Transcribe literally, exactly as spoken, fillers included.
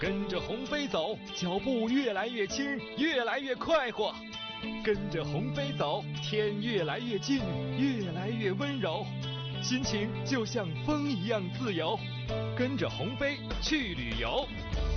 跟着鸿飞走，脚步越来越轻，越来越快活。跟着鸿飞走，天越来越近，越来越温柔，心情就像风一样自由。跟着鸿飞去旅游。